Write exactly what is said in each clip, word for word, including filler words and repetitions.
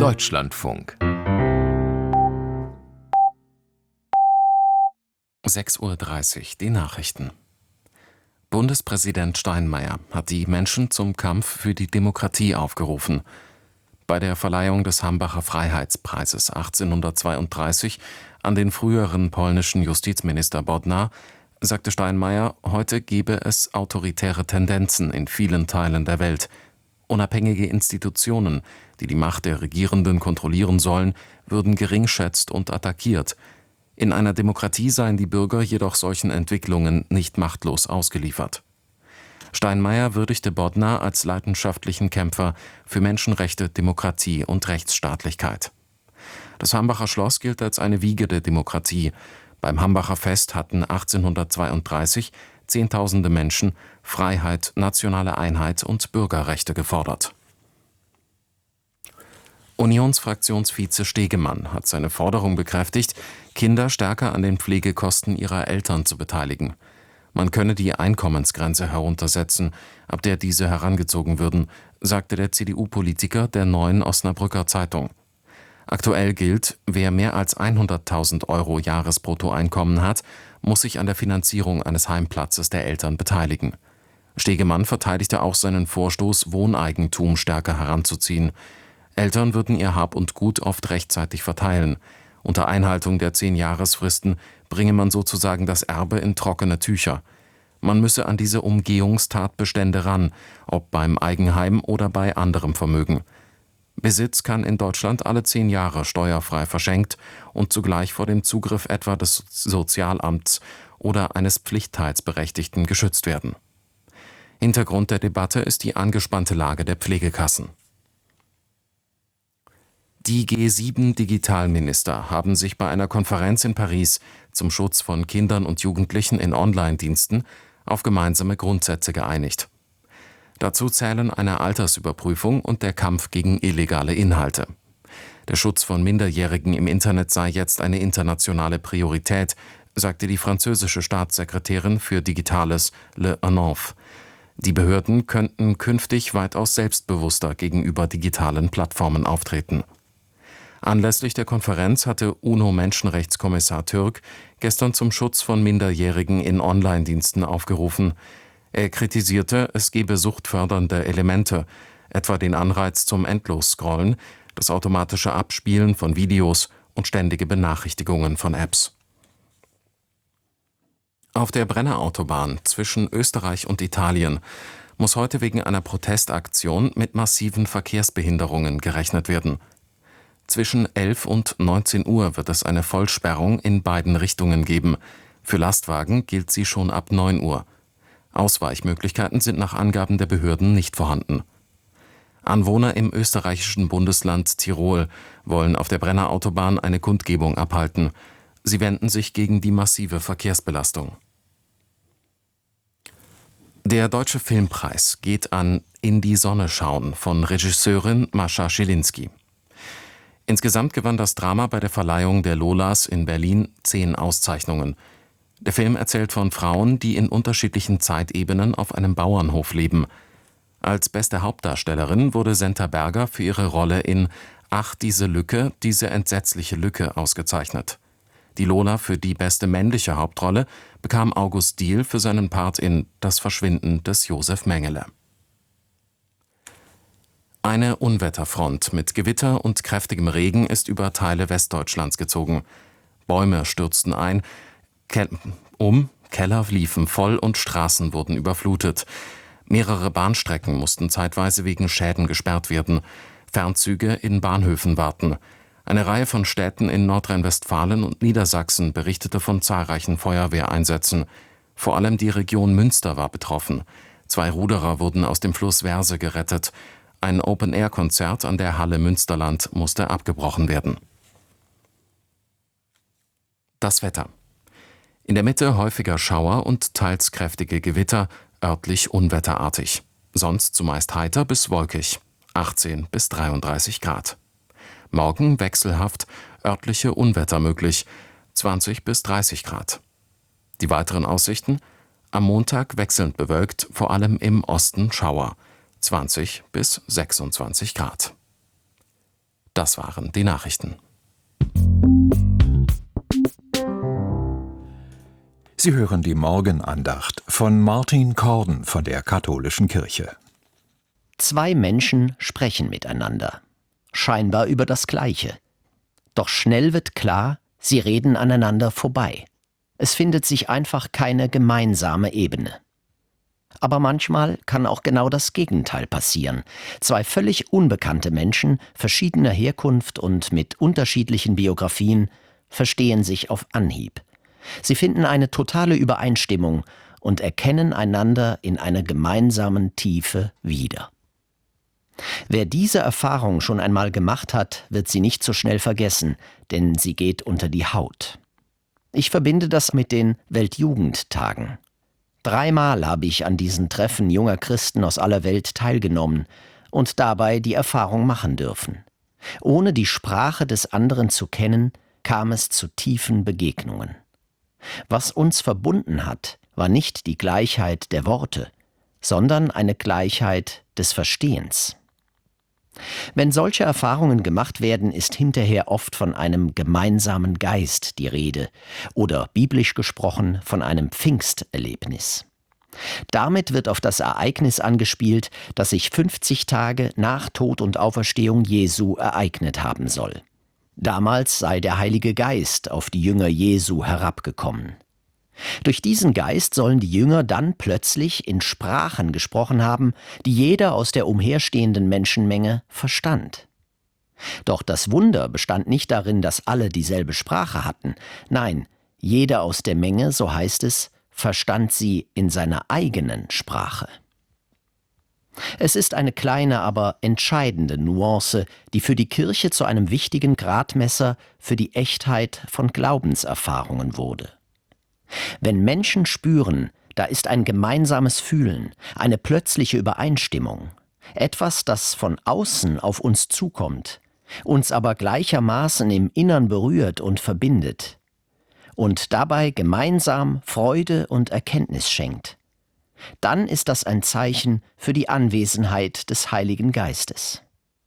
Deutschlandfunk. sechs Uhr dreißig, die Nachrichten. Bundespräsident Steinmeier hat die Menschen zum Kampf für die Demokratie aufgerufen. Bei der Verleihung des Hambacher Freiheitspreises achtzehnhundertzweiunddreißig an den früheren polnischen Justizminister Bodnar sagte Steinmeier, heute gebe es autoritäre Tendenzen in vielen Teilen der Welt. Unabhängige Institutionen, die die Macht der Regierenden kontrollieren sollen, würden geringschätzt und attackiert. In einer Demokratie seien die Bürger jedoch solchen Entwicklungen nicht machtlos ausgeliefert. Steinmeier würdigte Bodnar als leidenschaftlichen Kämpfer für Menschenrechte, Demokratie und Rechtsstaatlichkeit. Das Hambacher Schloss gilt als eine Wiege der Demokratie. Beim Hambacher Fest hatten achtzehnhundertzweiunddreißig Zehntausende Menschen Freiheit, nationale Einheit und Bürgerrechte gefordert. Unionsfraktionsvize Stegemann hat seine Forderung bekräftigt, Kinder stärker an den Pflegekosten ihrer Eltern zu beteiligen. Man könne die Einkommensgrenze heruntersetzen, ab der diese herangezogen würden, sagte der C D U-Politiker der Neuen Osnabrücker Zeitung. Aktuell gilt, wer mehr als hunderttausend Euro Jahresbruttoeinkommen hat, muss sich an der Finanzierung eines Heimplatzes der Eltern beteiligen. Stegemann verteidigte auch seinen Vorstoß, Wohneigentum stärker heranzuziehen. Eltern würden ihr Hab und Gut oft rechtzeitig verteilen. Unter Einhaltung der Zehn-Jahresfristen bringe man sozusagen das Erbe in trockene Tücher. Man müsse an diese Umgehungstatbestände ran, ob beim Eigenheim oder bei anderem Vermögen. Besitz kann in Deutschland alle zehn Jahre steuerfrei verschenkt und zugleich vor dem Zugriff etwa des Sozialamts oder eines Pflichtteilsberechtigten geschützt werden. Hintergrund der Debatte ist die angespannte Lage der Pflegekassen. Die G sieben Digitalminister haben sich bei einer Konferenz in Paris zum Schutz von Kindern und Jugendlichen in Online-Diensten auf gemeinsame Grundsätze geeinigt. Dazu zählen eine Altersüberprüfung und der Kampf gegen illegale Inhalte. Der Schutz von Minderjährigen im Internet sei jetzt eine internationale Priorität, sagte die französische Staatssekretärin für Digitales Le Anonf. Die Behörden könnten künftig weitaus selbstbewusster gegenüber digitalen Plattformen auftreten. Anlässlich der Konferenz hatte UNO-Menschenrechtskommissar Türk gestern zum Schutz von Minderjährigen in Online-Diensten aufgerufen. Er kritisierte, es gebe suchtfördernde Elemente, etwa den Anreiz zum Endlosscrollen, das automatische Abspielen von Videos und ständige Benachrichtigungen von Apps. Auf der Brennerautobahn zwischen Österreich und Italien muss heute wegen einer Protestaktion mit massiven Verkehrsbehinderungen gerechnet werden. Zwischen elf und neunzehn Uhr wird es eine Vollsperrung in beiden Richtungen geben. Für Lastwagen gilt sie schon ab neun Uhr. Ausweichmöglichkeiten sind nach Angaben der Behörden nicht vorhanden. Anwohner im österreichischen Bundesland Tirol wollen auf der Brennerautobahn eine Kundgebung abhalten. Sie wenden sich gegen die massive Verkehrsbelastung. Der Deutsche Filmpreis geht an In die Sonne schauen von Regisseurin Mascha Schilinski. Insgesamt gewann das Drama bei der Verleihung der Lolas in Berlin zehn Auszeichnungen. Der Film erzählt von Frauen, die in unterschiedlichen Zeitebenen auf einem Bauernhof leben. Als beste Hauptdarstellerin wurde Senta Berger für ihre Rolle in Ach, diese Lücke, diese entsetzliche Lücke ausgezeichnet. Die Lola für die beste männliche Hauptrolle bekam August Diehl für seinen Part in Das Verschwinden des Josef Mengele. Eine Unwetterfront mit Gewitter und kräftigem Regen ist über Teile Westdeutschlands gezogen. Bäume stürzten ein, Ke- um, Keller liefen voll und Straßen wurden überflutet. Mehrere Bahnstrecken mussten zeitweise wegen Schäden gesperrt werden. Fernzüge in Bahnhöfen warten. Eine Reihe von Städten in Nordrhein-Westfalen und Niedersachsen berichtete von zahlreichen Feuerwehreinsätzen. Vor allem die Region Münster war betroffen. Zwei Ruderer wurden aus dem Fluss Verse gerettet. Ein Open-Air-Konzert an der Halle Münsterland musste abgebrochen werden. Das Wetter. In der Mitte häufiger Schauer und teils kräftige Gewitter, örtlich unwetterartig. Sonst zumeist heiter bis wolkig, achtzehn bis dreiunddreißig Grad. Morgen wechselhaft, örtliche Unwetter möglich, zwanzig bis dreißig Grad. Die weiteren Aussichten: am Montag wechselnd bewölkt, vor allem im Osten Schauer, zwanzig bis sechsundzwanzig Grad. Das waren die Nachrichten. Sie hören die Morgenandacht von Martin Corden von der Katholischen Kirche. Zwei Menschen sprechen miteinander, scheinbar über das Gleiche. Doch schnell wird klar, sie reden aneinander vorbei. Es findet sich einfach keine gemeinsame Ebene. Aber manchmal kann auch genau das Gegenteil passieren. Zwei völlig unbekannte Menschen, verschiedener Herkunft und mit unterschiedlichen Biografien, verstehen sich auf Anhieb. Sie finden eine totale Übereinstimmung und erkennen einander in einer gemeinsamen Tiefe wieder. Wer diese Erfahrung schon einmal gemacht hat, wird sie nicht so schnell vergessen, denn sie geht unter die Haut. Ich verbinde das mit den Weltjugendtagen. Dreimal habe ich an diesen Treffen junger Christen aus aller Welt teilgenommen und dabei die Erfahrung machen dürfen. Ohne die Sprache des anderen zu kennen, kam es zu tiefen Begegnungen. Was uns verbunden hat, war nicht die Gleichheit der Worte, sondern eine Gleichheit des Verstehens. Wenn solche Erfahrungen gemacht werden, ist hinterher oft von einem gemeinsamen Geist die Rede oder biblisch gesprochen von einem Pfingsterlebnis. Damit wird auf das Ereignis angespielt, das sich fünfzig Tage nach Tod und Auferstehung Jesu ereignet haben soll. Damals sei der Heilige Geist auf die Jünger Jesu herabgekommen. Durch diesen Geist sollen die Jünger dann plötzlich in Sprachen gesprochen haben, die jeder aus der umherstehenden Menschenmenge verstand. Doch das Wunder bestand nicht darin, dass alle dieselbe Sprache hatten. Nein, jeder aus der Menge, so heißt es, verstand sie in seiner eigenen Sprache. Es ist eine kleine, aber entscheidende Nuance, die für die Kirche zu einem wichtigen Gradmesser für die Echtheit von Glaubenserfahrungen wurde. Wenn Menschen spüren, da ist ein gemeinsames Fühlen, eine plötzliche Übereinstimmung, etwas, das von außen auf uns zukommt, uns aber gleichermaßen im Innern berührt und verbindet und dabei gemeinsam Freude und Erkenntnis schenkt, dann ist das ein Zeichen für die Anwesenheit des Heiligen Geistes.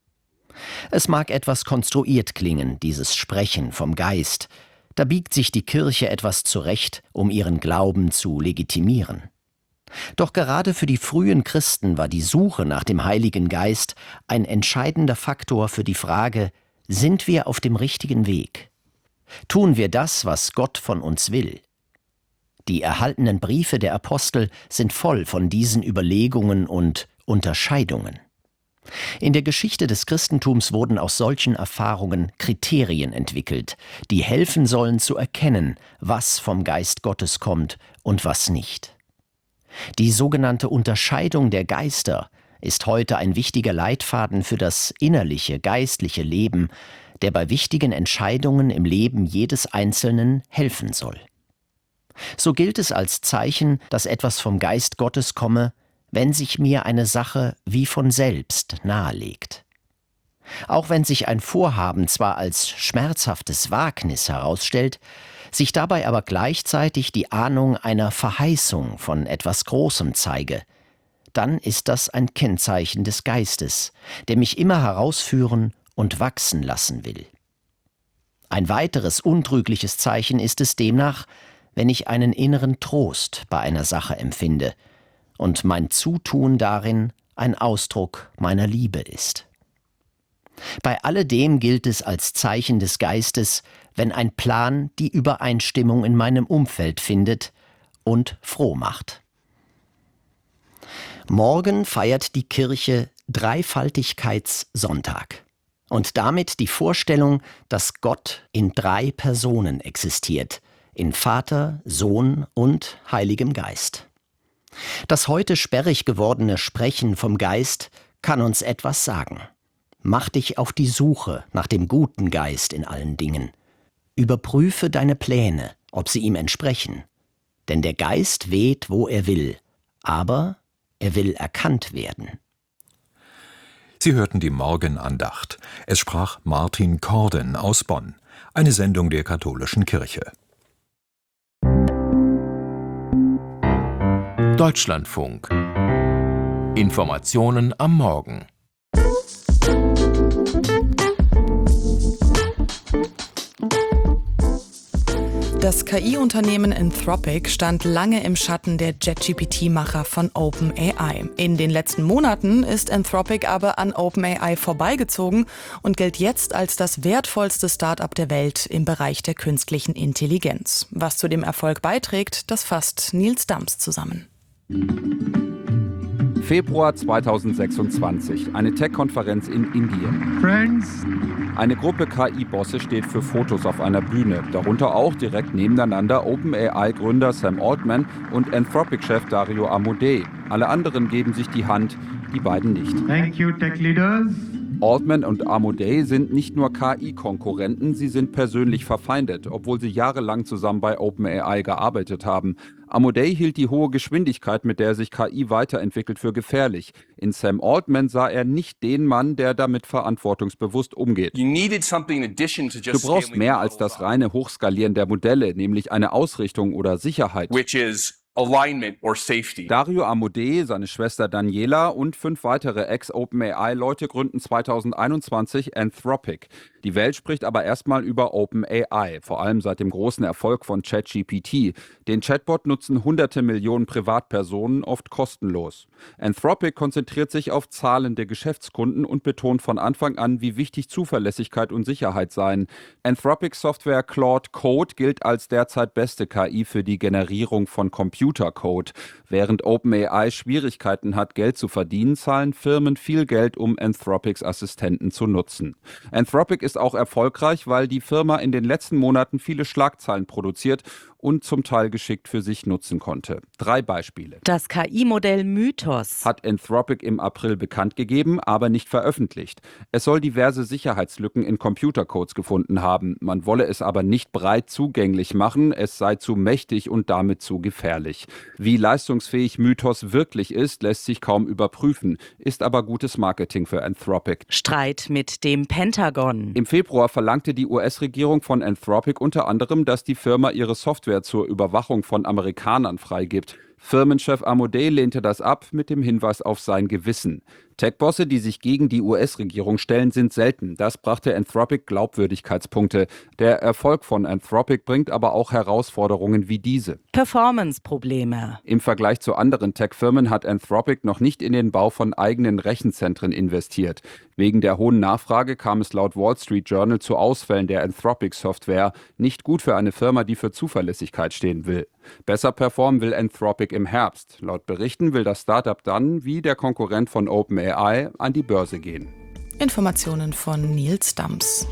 Es mag etwas konstruiert klingen, dieses Sprechen vom Geist. Da biegt sich die Kirche etwas zurecht, um ihren Glauben zu legitimieren. Doch gerade für die frühen Christen war die Suche nach dem Heiligen Geist ein entscheidender Faktor für die Frage, sind wir auf dem richtigen Weg? Tun wir das, was Gott von uns will? Die erhaltenen Briefe der Apostel sind voll von diesen Überlegungen und Unterscheidungen. In der Geschichte des Christentums wurden aus solchen Erfahrungen Kriterien entwickelt, die helfen sollen zu erkennen, was vom Geist Gottes kommt und was nicht. Die sogenannte Unterscheidung der Geister ist heute ein wichtiger Leitfaden für das innerliche, geistliche Leben, der bei wichtigen Entscheidungen im Leben jedes Einzelnen helfen soll. So gilt es als Zeichen, dass etwas vom Geist Gottes komme, wenn sich mir eine Sache wie von selbst nahelegt. Auch wenn sich ein Vorhaben zwar als schmerzhaftes Wagnis herausstellt, sich dabei aber gleichzeitig die Ahnung einer Verheißung von etwas Großem zeige, dann ist das ein Kennzeichen des Geistes, der mich immer herausführen und wachsen lassen will. Ein weiteres untrügliches Zeichen ist es demnach, wenn ich einen inneren Trost bei einer Sache empfinde und mein Zutun darin ein Ausdruck meiner Liebe ist. Bei alledem gilt es als Zeichen des Geistes, wenn ein Plan die Übereinstimmung in meinem Umfeld findet und froh macht. Morgen feiert die Kirche Dreifaltigkeitssonntag und damit die Vorstellung, dass Gott in drei Personen existiert, in Vater, Sohn und Heiligem Geist. Das heute sperrig gewordene Sprechen vom Geist kann uns etwas sagen. Mach dich auf die Suche nach dem guten Geist in allen Dingen. Überprüfe deine Pläne, ob sie ihm entsprechen. Denn der Geist weht, wo er will, aber er will erkannt werden. Sie hörten die Morgenandacht. Es sprach Martin Corden aus Bonn, eine Sendung der Katholischen Kirche. Deutschlandfunk. Informationen am Morgen. Das K I-Unternehmen Anthropic stand lange im Schatten der ChatGPT-Macher von OpenAI. In den letzten Monaten ist Anthropic aber an OpenAI vorbeigezogen und gilt jetzt als das wertvollste Start-up der Welt im Bereich der künstlichen Intelligenz. Was zu dem Erfolg beiträgt, das fasst Nils Dams zusammen. Februar zweitausendsechsundzwanzig, eine Tech-Konferenz in Indien. Friends. Eine Gruppe K I-Bosse steht für Fotos auf einer Bühne, darunter auch direkt nebeneinander OpenAI-Gründer Sam Altman und Anthropic-Chef Dario Amodei. Alle anderen geben sich die Hand, die beiden nicht. Thank you, Tech Leaders. Altman und Amodei sind nicht nur K I-Konkurrenten, sie sind persönlich verfeindet, obwohl sie jahrelang zusammen bei OpenAI gearbeitet haben. Amodei hielt die hohe Geschwindigkeit, mit der sich K I weiterentwickelt, für gefährlich. In Sam Altman sah er nicht den Mann, der damit verantwortungsbewusst umgeht. Du brauchst mehr als das reine Hochskalieren der Modelle, nämlich eine Ausrichtung oder Sicherheit. Alignment or safety. Dario Amodei, seine Schwester Daniela und fünf weitere Ex-OpenAI-Leute gründen zweitausendeinundzwanzig Anthropic. Die Welt spricht aber erstmal über OpenAI, vor allem seit dem großen Erfolg von ChatGPT. Den Chatbot nutzen hunderte Millionen Privatpersonen, oft kostenlos. Anthropic konzentriert sich auf zahlende Geschäftskunden und betont von Anfang an, wie wichtig Zuverlässigkeit und Sicherheit seien. Anthropic-Software Claude Code gilt als derzeit beste K I für die Generierung von Computercode. Während OpenAI Schwierigkeiten hat, Geld zu verdienen, zahlen Firmen viel Geld, um Anthropics Assistenten zu nutzen. Anthropic ist auch erfolgreich, weil die Firma in den letzten Monaten viele Schlagzeilen produziert und zum Teil geschickt für sich nutzen konnte. Drei Beispiele. Das K I-Modell Mythos hat Anthropic im April bekannt gegeben, aber nicht veröffentlicht. Es soll diverse Sicherheitslücken in Computercodes gefunden haben. Man wolle es aber nicht breit zugänglich machen, es sei zu mächtig und damit zu gefährlich. Wie leistungsfähig Mythos wirklich ist, lässt sich kaum überprüfen, ist aber gutes Marketing für Anthropic. Streit mit dem Pentagon. Im Februar verlangte die U S-Regierung von Anthropic unter anderem, dass die Firma ihre Software zur Überwachung von Amerikanern freigibt. Firmenchef Amodei lehnte das ab mit dem Hinweis auf sein Gewissen. Tech-Bosse, die sich gegen die U S-Regierung stellen, sind selten. Das brachte Anthropic Glaubwürdigkeitspunkte. Der Erfolg von Anthropic bringt aber auch Herausforderungen wie diese. Performance-Probleme. Im Vergleich zu anderen Tech-Firmen hat Anthropic noch nicht in den Bau von eigenen Rechenzentren investiert. Wegen der hohen Nachfrage kam es laut Wall Street Journal zu Ausfällen der Anthropic-Software. Nicht gut für eine Firma, die für Zuverlässigkeit stehen will. Besser performen will Anthropic im Herbst. Laut Berichten will das Startup dann, wie der Konkurrent von OpenAI, an die Börse gehen. Informationen von Nils Dams.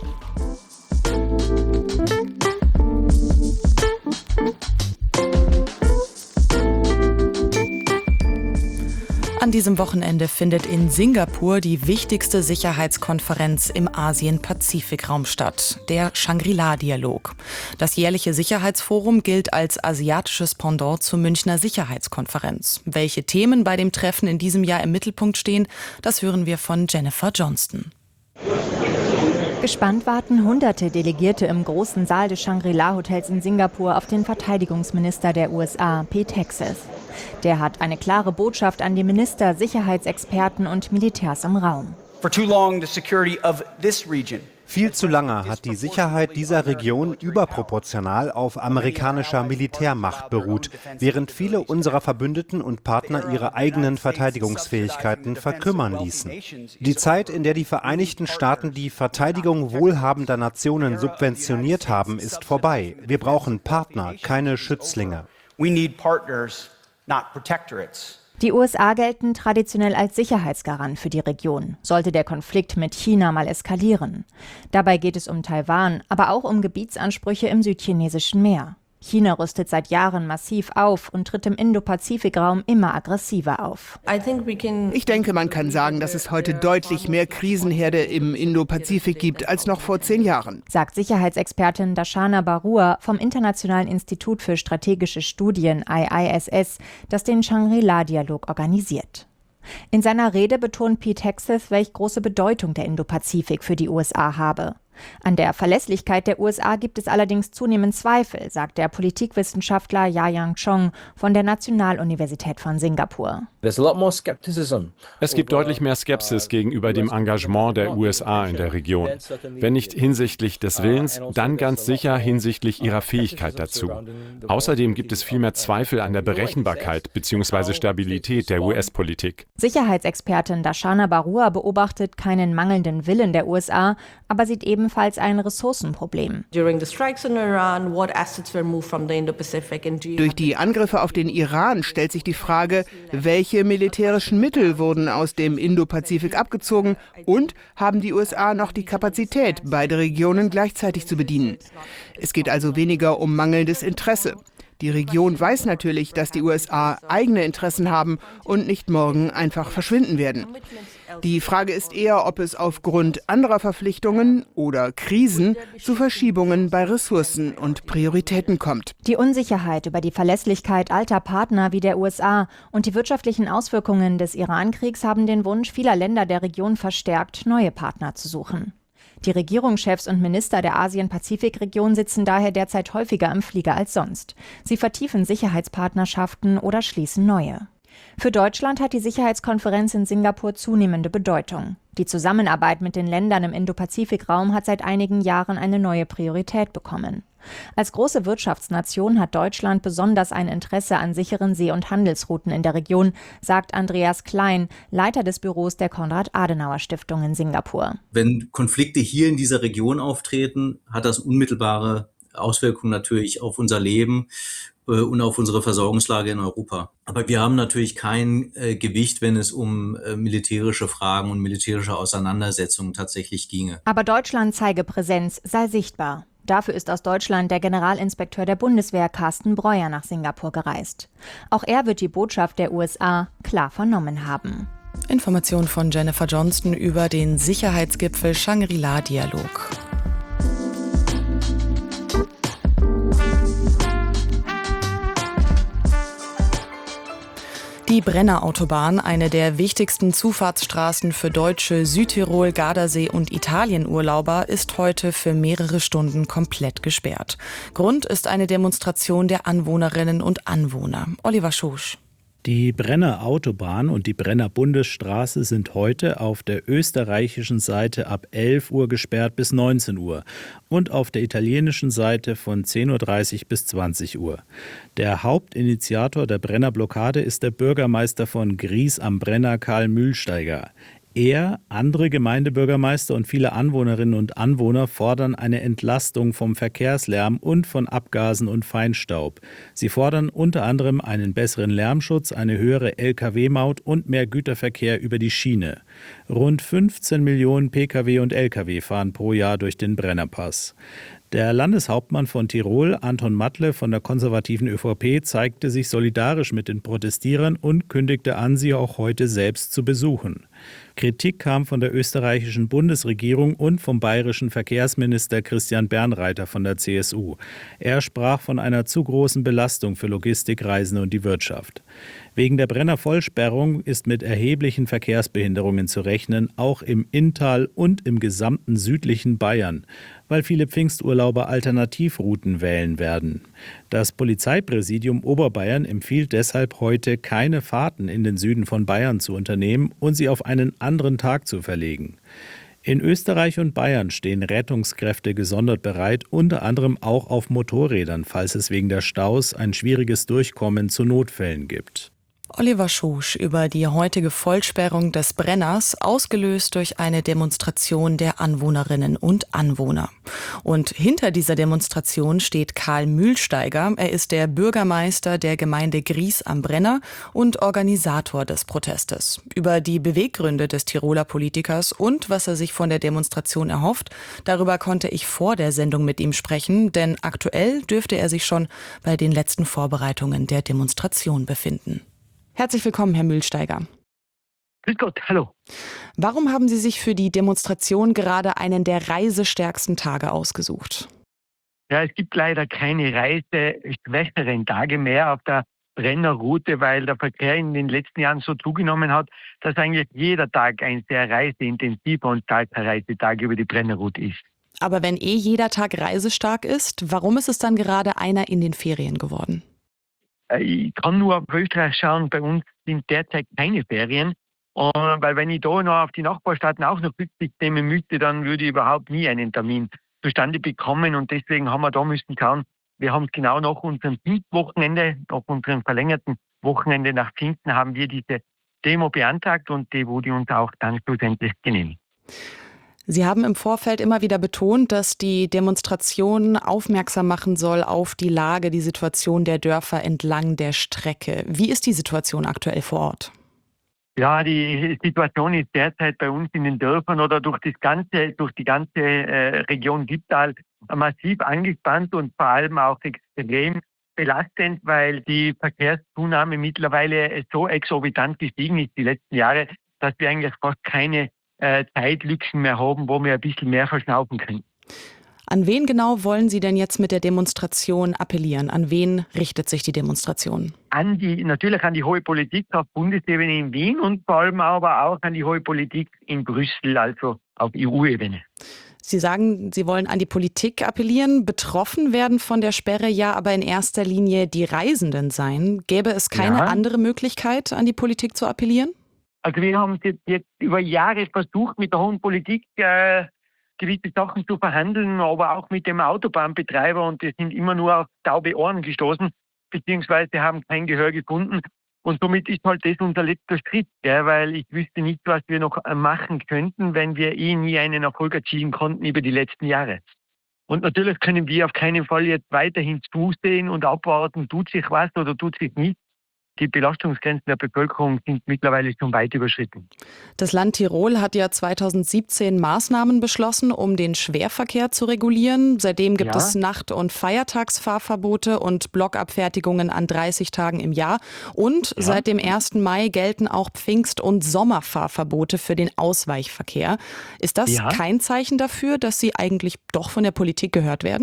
An diesem Wochenende findet in Singapur die wichtigste Sicherheitskonferenz im Asien-Pazifik-Raum statt, der Shangri-La-Dialog. Das jährliche Sicherheitsforum gilt als asiatisches Pendant zur Münchner Sicherheitskonferenz. Welche Themen bei dem Treffen in diesem Jahr im Mittelpunkt stehen, das hören wir von Jennifer Johnston. Gespannt warten hunderte Delegierte im großen Saal des Shangri-La-Hotels in Singapur auf den Verteidigungsminister der U S A, Pete Hegseth. Der hat eine klare Botschaft an die Minister, Sicherheitsexperten und Militärs im Raum. For too long, the security of this region Viel zu lange hat die Sicherheit dieser Region überproportional auf amerikanischer Militärmacht beruht, während viele unserer Verbündeten und Partner ihre eigenen Verteidigungsfähigkeiten verkümmern ließen. Die Zeit, in der die Vereinigten Staaten die Verteidigung wohlhabender Nationen subventioniert haben, ist vorbei. Wir brauchen Partner, keine Schützlinge. We need partners, not protectorates. Die U S A gelten traditionell als Sicherheitsgarant für die Region, sollte der Konflikt mit China mal eskalieren. Dabei geht es um Taiwan, aber auch um Gebietsansprüche im südchinesischen Meer. China rüstet seit Jahren massiv auf und tritt im Indo-Pazifik-Raum immer aggressiver auf. Ich denke, man kann sagen, dass es heute deutlich mehr Krisenherde im Indo-Pazifik gibt als noch vor zehn Jahren, sagt Sicherheitsexpertin Darshana Barua vom Internationalen Institut für strategische Studien I I S S, das den Shangri-La-Dialog organisiert. In seiner Rede betont Pete Hegseth, welch große Bedeutung der Indo-Pazifik für die U S A habe. An der Verlässlichkeit der U S A gibt es allerdings zunehmend Zweifel, sagt der Politikwissenschaftler Yayang Chong von der Nationaluniversität von Singapur. Es gibt deutlich mehr Skepsis gegenüber dem Engagement der U S A in der Region. Wenn nicht hinsichtlich des Willens, dann ganz sicher hinsichtlich ihrer Fähigkeit dazu. Außerdem gibt es viel mehr Zweifel an der Berechenbarkeit bzw. Stabilität der U S-Politik. Sicherheitsexpertin Darshana Barua beobachtet keinen mangelnden Willen der U S A, aber sieht ebenfalls ein Ressourcenproblem. Durch die Angriffe auf den Iran stellt sich die Frage, welche militärischen Mittel wurden aus dem Indopazifik abgezogen und haben die U S A noch die Kapazität, beide Regionen gleichzeitig zu bedienen. Es geht also weniger um mangelndes Interesse. Die Region weiß natürlich, dass die U S A eigene Interessen haben und nicht morgen einfach verschwinden werden. Die Frage ist eher, ob es aufgrund anderer Verpflichtungen oder Krisen zu Verschiebungen bei Ressourcen und Prioritäten kommt. Die Unsicherheit über die Verlässlichkeit alter Partner wie der U S A und die wirtschaftlichen Auswirkungen des Iran-Kriegs haben den Wunsch vieler Länder der Region verstärkt, neue Partner zu suchen. Die Regierungschefs und Minister der Asien-Pazifik-Region sitzen daher derzeit häufiger im Flieger als sonst. Sie vertiefen Sicherheitspartnerschaften oder schließen neue. Für Deutschland hat die Sicherheitskonferenz in Singapur zunehmende Bedeutung. Die Zusammenarbeit mit den Ländern im Indo-Pazifik-Raum hat seit einigen Jahren eine neue Priorität bekommen. Als große Wirtschaftsnation hat Deutschland besonders ein Interesse an sicheren See- und Handelsrouten in der Region, sagt Andreas Klein, Leiter des Büros der Konrad-Adenauer-Stiftung in Singapur. Wenn Konflikte hier in dieser Region auftreten, hat das unmittelbare Auswirkungen natürlich auf unser Leben und auf unsere Versorgungslage in Europa. Aber wir haben natürlich kein äh, Gewicht, wenn es um äh, militärische Fragen und militärische Auseinandersetzungen tatsächlich ginge. Aber Deutschland zeige Präsenz, sei sichtbar. Dafür ist aus Deutschland der Generalinspekteur der Bundeswehr Carsten Breuer nach Singapur gereist. Auch er wird die Botschaft der U S A klar vernommen haben. Information von Jennifer Johnston über den Sicherheitsgipfel Shangri-La-Dialog. Die Brenner-Autobahn, eine der wichtigsten Zufahrtsstraßen für deutsche Südtirol, Gardasee und Italienurlauber, ist heute für mehrere Stunden komplett gesperrt. Grund ist eine Demonstration der Anwohnerinnen und Anwohner. Oliver Schosch. Die Brenner Autobahn und die Brenner Bundesstraße sind heute auf der österreichischen Seite ab elf Uhr gesperrt bis neunzehn Uhr und auf der italienischen Seite von zehn Uhr dreißig bis zwanzig Uhr. Der Hauptinitiator der Brenner Blockade ist der Bürgermeister von Gries am Brenner, Karl Mühlsteiger. Er, andere Gemeindebürgermeister und viele Anwohnerinnen und Anwohner fordern eine Entlastung vom Verkehrslärm und von Abgasen und Feinstaub. Sie fordern unter anderem einen besseren Lärmschutz, eine höhere L K W-Maut und mehr Güterverkehr über die Schiene. Rund fünfzehn Millionen P K W und L K W fahren pro Jahr durch den Brennerpass. Der Landeshauptmann von Tirol, Anton Matle von der konservativen ÖVP, zeigte sich solidarisch mit den Protestierern und kündigte an, sie auch heute selbst zu besuchen. Kritik kam von der österreichischen Bundesregierung und vom bayerischen Verkehrsminister Christian Bernreiter von der C S U. Er sprach von einer zu großen Belastung für Logistikreisende und die Wirtschaft. Wegen der Brenner-Vollsperrung ist mit erheblichen Verkehrsbehinderungen zu rechnen, auch im Inntal und im gesamten südlichen Bayern, weil viele Pfingsturlauber Alternativrouten wählen werden. Das Polizeipräsidium Oberbayern empfiehlt deshalb heute, keine Fahrten in den Süden von Bayern zu unternehmen und sie auf einen anderen Tag zu verlegen. In Österreich und Bayern stehen Rettungskräfte gesondert bereit, unter anderem auch auf Motorrädern, falls es wegen der Staus ein schwieriges Durchkommen zu Notfällen gibt. Oliver Schosch über die heutige Vollsperrung des Brenners, ausgelöst durch eine Demonstration der Anwohnerinnen und Anwohner. Und hinter dieser Demonstration steht Karl Mühlsteiger. Er ist der Bürgermeister der Gemeinde Gries am Brenner und Organisator des Protestes. Über die Beweggründe des Tiroler Politikers und was er sich von der Demonstration erhofft, darüber konnte ich vor der Sendung mit ihm sprechen, denn aktuell dürfte er sich schon bei den letzten Vorbereitungen der Demonstration befinden. Herzlich willkommen, Herr Mühlsteiger. Grüß Gott, hallo. Warum haben Sie sich für die Demonstration gerade einen der reisestärksten Tage ausgesucht? Ja, es gibt leider keine reiseschwächeren Tage mehr auf der Brennerroute, weil der Verkehr in den letzten Jahren so zugenommen hat, dass eigentlich jeder Tag ein sehr reiseintensiver und kalter Reisetag über die Brennerroute ist. Aber wenn eh jeder Tag reisestark ist, warum ist es dann gerade einer in den Ferien geworden? Ich kann nur auf Österreich schauen, bei uns sind derzeit keine Ferien. Und weil wenn ich da noch auf die Nachbarstaaten auch noch Rücksicht nehmen müsste, dann würde ich überhaupt nie einen Termin zustande bekommen. Und deswegen haben wir da müssen schauen, wir haben es genau nach unserem Pfingstwochenende, nach unserem verlängerten Wochenende nach Pfingsten, haben wir diese Demo beantragt und die wurde uns auch dann schlussendlich genehmigt. Sie haben im Vorfeld immer wieder betont, dass die Demonstration aufmerksam machen soll auf die Lage, die Situation der Dörfer entlang der Strecke. Wie ist die Situation aktuell vor Ort? Ja, die Situation ist derzeit bei uns in den Dörfern oder durch das ganze, durch die ganze äh, Region Gibtal massiv angespannt und vor allem auch extrem belastend, weil die Verkehrszunahme mittlerweile so exorbitant gestiegen ist die letzten Jahre, dass wir eigentlich fast keine äh, Zeitlücken mehr haben, wo wir ein bisschen mehr verschnaufen können. An wen genau wollen Sie denn jetzt mit der Demonstration appellieren? An wen richtet sich die Demonstration? An die, natürlich an die hohe Politik auf Bundesebene in Wien und vor allem aber auch an die hohe Politik in Brüssel, also auf E U-Ebene. Sie sagen, Sie wollen an die Politik appellieren. Betroffen werden von der Sperre ja aber in erster Linie die Reisenden sein. Gäbe es keine Ja. andere Möglichkeit, an die Politik zu appellieren? Also wir haben jetzt, jetzt über Jahre versucht, mit der hohen Politik äh, gewisse Sachen zu verhandeln, aber auch mit dem Autobahnbetreiber und wir sind immer nur auf taube Ohren gestoßen, beziehungsweise haben kein Gehör gefunden. Und somit ist halt das unser letzter Schritt, gell, weil ich wüsste nicht, was wir noch machen könnten, wenn wir eh nie einen Erfolg erzielen konnten über die letzten Jahre. Und natürlich können wir auf keinen Fall jetzt weiterhin zusehen und abwarten, tut sich was oder tut sich nichts. Die Belastungsgrenzen der Bevölkerung sind mittlerweile schon weit überschritten. Das Land Tirol hat ja zweitausendsiebzehn Maßnahmen beschlossen, um den Schwerverkehr zu regulieren. Seitdem gibt Ja. es Nacht- und Feiertagsfahrverbote und Blockabfertigungen an dreißig Tagen im Jahr. Und Ja. seit dem ersten Mai gelten auch Pfingst- und Sommerfahrverbote für den Ausweichverkehr. Ist das Ja. kein Zeichen dafür, dass Sie eigentlich doch von der Politik gehört werden?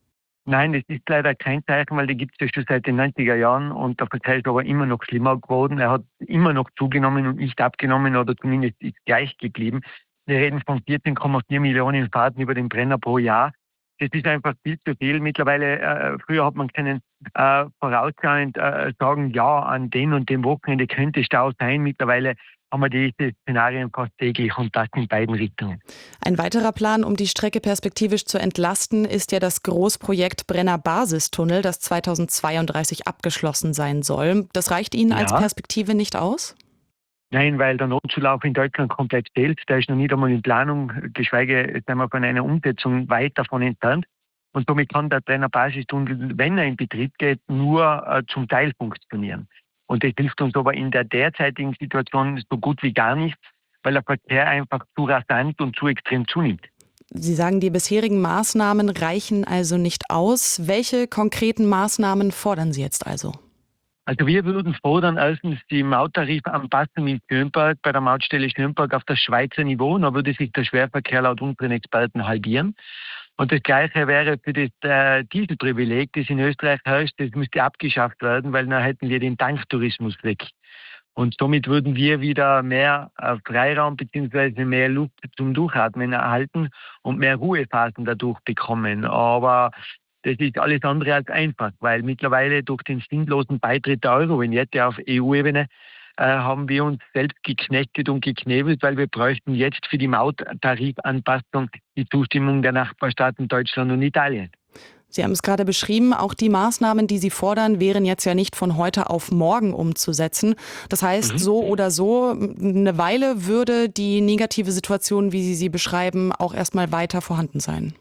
Nein, das ist leider kein Zeichen, weil die gibt es ja schon seit den neunziger Jahren und der Verkehr ist aber immer noch schlimmer geworden. Er hat immer noch zugenommen und nicht abgenommen oder zumindest ist gleich geblieben. Wir reden von vierzehn Komma vier Millionen Fahrten über den Brenner pro Jahr. Das ist einfach viel zu viel. Mittlerweile, äh, früher hat man können äh, vorausschauend äh, sagen, ja, an dem und dem Wochenende könnte Stau sein. Mittlerweile haben wir diese Szenarien fast täglich und das in beiden Richtungen. Ein weiterer Plan, um die Strecke perspektivisch zu entlasten, ist ja das Großprojekt Brenner Basistunnel, das zweitausendzweiunddreißig abgeschlossen sein soll. Das reicht Ihnen als Ja. Perspektive nicht aus? Nein, weil der Notzulauf in Deutschland komplett fehlt. Der ist noch nicht einmal in Planung, geschweige sind wir von einer Umsetzung weit davon entfernt. Und somit kann der Brenner Basistunnel, wenn er in Betrieb geht, nur äh, zum Teil funktionieren. Und das hilft uns aber in der derzeitigen Situation so gut wie gar nichts, weil der Verkehr einfach zu rasant und zu extrem zunimmt. Sie sagen, die bisherigen Maßnahmen reichen also nicht aus. Welche konkreten Maßnahmen fordern Sie jetzt also? Also wir würden fordern, erstens die Mauttarifanpassung in Schönberg, bei der Mautstelle Schönberg auf das Schweizer Niveau. Dann würde sich der Schwerverkehr laut unseren Experten halbieren. Und das Gleiche wäre für das äh, Dieselprivileg, das in Österreich herrscht, das müsste abgeschafft werden, weil dann hätten wir den Tanktourismus weg. Und somit würden wir wieder mehr äh, Freiraum bzw. mehr Luft zum Durchatmen erhalten und mehr Ruhephasen dadurch bekommen. Aber das ist alles andere als einfach, weil mittlerweile durch den sinnlosen Beitritt der Euro-Vignette auf E U-Ebene äh, haben wir uns selbst geknechtet und geknebelt, weil wir bräuchten jetzt für die Mauttarifanpassung die Zustimmung der Nachbarstaaten Deutschland und Italien. Sie haben es gerade beschrieben, auch die Maßnahmen, die Sie fordern, wären jetzt ja nicht von heute auf morgen umzusetzen. Das heißt, Mhm. so oder so, eine Weile würde die negative Situation, wie Sie sie beschreiben, auch erstmal weiter vorhanden sein.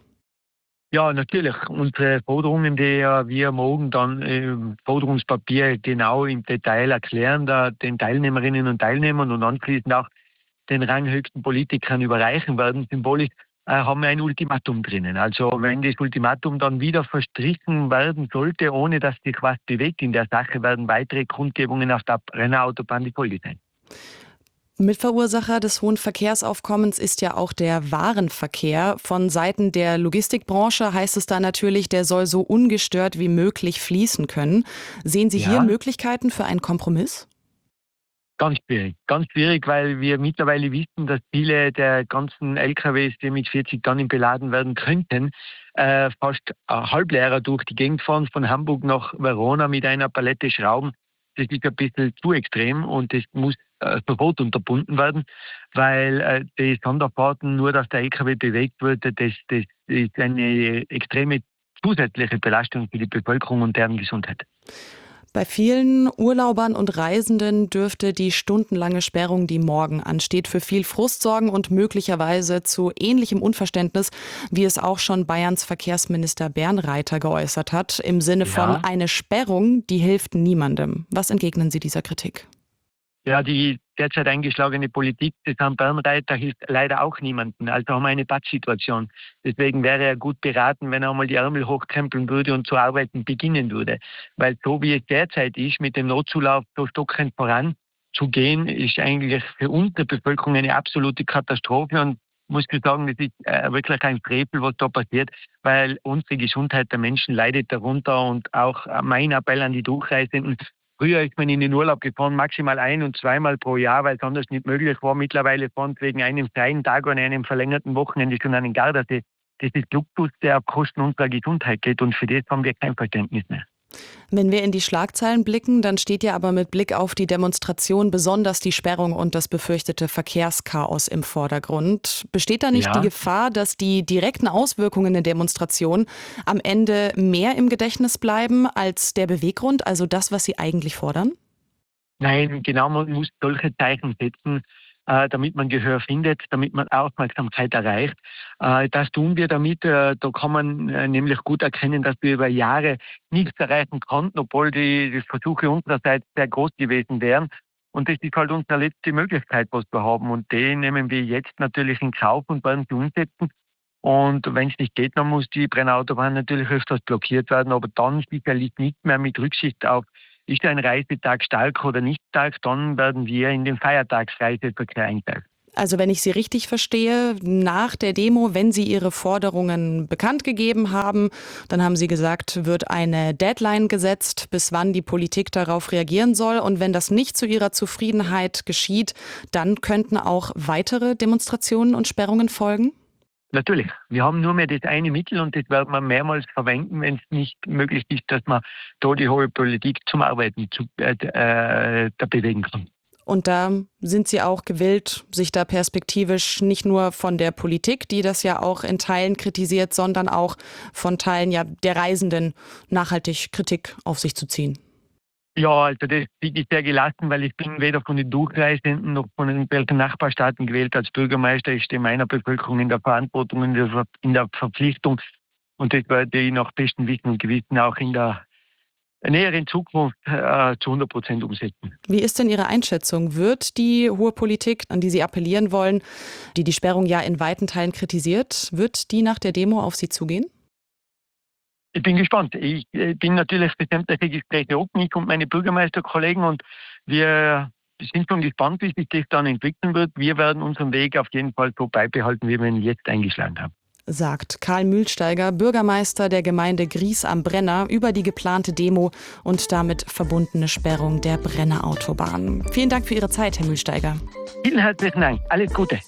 Ja, natürlich. Unsere Forderungen, die ja wir morgen dann im Forderungspapier genau im Detail erklären, da den Teilnehmerinnen und Teilnehmern und anschließend auch den ranghöchsten Politikern überreichen werden, symbolisch, äh, haben wir ein Ultimatum drinnen. Also wenn das Ultimatum dann wieder verstrichen werden sollte, ohne dass sich was bewegt in der Sache, werden weitere Kundgebungen auf der Brennerautobahn die Folge sein. Mitverursacher des hohen Verkehrsaufkommens ist ja auch der Warenverkehr. Von Seiten der Logistikbranche heißt es da natürlich, der soll so ungestört wie möglich fließen können. Sehen Sie Ja. hier Möglichkeiten für einen Kompromiss? Ganz schwierig. Ganz schwierig, weil wir mittlerweile wissen, dass viele der ganzen L K Ws, die mit vierzig Tonnen beladen werden könnten, äh, fast äh, halbleerer durch die Gegend fahren, von Hamburg nach Verona mit einer Palette Schrauben. Das ist ein bisschen zu extrem und das muss äh, sofort unterbunden werden, weil äh, die Sonderfahrten, nur dass der L K W bewegt wird, das, das ist eine extreme zusätzliche Belastung für die Bevölkerung und deren Gesundheit. Bei vielen Urlaubern und Reisenden dürfte die stundenlange Sperrung, die morgen ansteht, für viel Frust sorgen und möglicherweise zu ähnlichem Unverständnis, wie es auch schon Bayerns Verkehrsminister Bernreiter geäußert hat, im Sinne von Ja. eine Sperrung, die hilft niemandem. Was entgegnen Sie dieser Kritik? Ja, die derzeit eingeschlagene Politik des Herrn Bernreiter hilft leider auch niemandem. Also haben wir eine Pattsituation. Deswegen wäre er gut beraten, wenn er einmal die Ärmel hochkrempeln würde und zu arbeiten beginnen würde. Weil so wie es derzeit ist, mit dem Notzulauf so stockend voranzugehen, ist eigentlich für unsere Bevölkerung eine absolute Katastrophe. Und muss ich sagen, das ist äh, wirklich ein Frevel, was da passiert, weil unsere Gesundheit der Menschen leidet darunter. Und auch äh, mein Appell an die Durchreisenden: Früher ist man in den Urlaub gefahren, maximal ein- und zweimal pro Jahr, weil es anders nicht möglich war. Mittlerweile fahren sie wegen einem freien Tag und einem verlängerten Wochenende schon an den Gardasee. Das ist Luxus, der auf Kosten unserer Gesundheit geht, und für das haben wir kein Verständnis mehr. Wenn wir in die Schlagzeilen blicken, dann steht ja aber mit Blick auf die Demonstration besonders die Sperrung und das befürchtete Verkehrschaos im Vordergrund. Besteht da nicht Ja. die Gefahr, dass die direkten Auswirkungen der Demonstration am Ende mehr im Gedächtnis bleiben als der Beweggrund, also das, was Sie eigentlich fordern? Nein, genau, man muss solche Zeichen setzen, äh, damit man Gehör findet, damit man Aufmerksamkeit erreicht. Äh, das tun wir damit. Äh, da kann man äh, nämlich gut erkennen, dass wir über Jahre nichts erreichen konnten, obwohl die, die Versuche unsererseits sehr groß gewesen wären. Und das ist halt unsere letzte Möglichkeit, was wir haben. Und die nehmen wir jetzt natürlich in Kauf und werden sie umsetzen. Und wenn es nicht geht, dann muss die Brenner-Autobahn natürlich öfters blockiert werden, aber dann sicherlich nicht mehr mit Rücksicht auf, ist ein Reisetag stark oder nicht stark, dann werden wir in den Feiertagsreiseverkehr einteilen. Also wenn ich Sie richtig verstehe, nach der Demo, wenn Sie Ihre Forderungen bekannt gegeben haben, dann haben Sie gesagt, wird eine Deadline gesetzt, bis wann die Politik darauf reagieren soll. Und wenn das nicht zu Ihrer Zufriedenheit geschieht, dann könnten auch weitere Demonstrationen und Sperrungen folgen? Natürlich. Wir haben nur mehr das eine Mittel und das werden wir mehrmals verwenden, wenn es nicht möglich ist, dass man da die hohe Politik zum Arbeiten zu, äh, äh, da bewegen kann. Und da sind Sie auch gewillt, sich da perspektivisch nicht nur von der Politik, die das ja auch in Teilen kritisiert, sondern auch von Teilen ja der Reisenden nachhaltig Kritik auf sich zu ziehen. Ja, also das bin ich sehr gelassen, weil ich bin weder von den Durchreisenden noch von den welchen Nachbarstaaten gewählt als Bürgermeister. Ich stehe meiner Bevölkerung in der Verantwortung, in der, Ver- in der Verpflichtung, und das werde ich nach bestem Wissen und Gewissen auch in der näheren Zukunft äh, zu hundert Prozent umsetzen. Wie ist denn Ihre Einschätzung? Wird die hohe Politik, an die Sie appellieren wollen, die die Sperrung ja in weiten Teilen kritisiert, wird die nach der Demo auf Sie zugehen? Ich bin gespannt. Ich äh, bin natürlich für sämtliche Gespräche offen, ich und meine Bürgermeisterkollegen, und wir sind schon gespannt, wie sich das dann entwickeln wird. Wir werden unseren Weg auf jeden Fall so beibehalten, wie wir ihn jetzt eingeschlagen haben. Sagt Karl Mühlsteiger, Bürgermeister der Gemeinde Gries am Brenner, über die geplante Demo und damit verbundene Sperrung der Brenner Autobahn. Vielen Dank für Ihre Zeit, Herr Mühlsteiger. Vielen herzlichen Dank. Alles Gute.